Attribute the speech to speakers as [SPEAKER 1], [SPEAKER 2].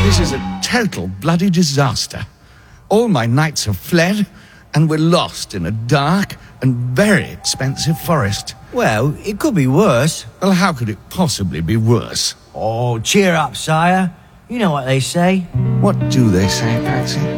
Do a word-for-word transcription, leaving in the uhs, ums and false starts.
[SPEAKER 1] This is a total bloody disaster. All my knights have fled, and we're lost in a dark and very expensive forest.
[SPEAKER 2] Well, it could be worse.
[SPEAKER 1] Well, how could it possibly be worse?
[SPEAKER 2] Oh, cheer up, sire. You know what they say.
[SPEAKER 1] What do they say, Patsy?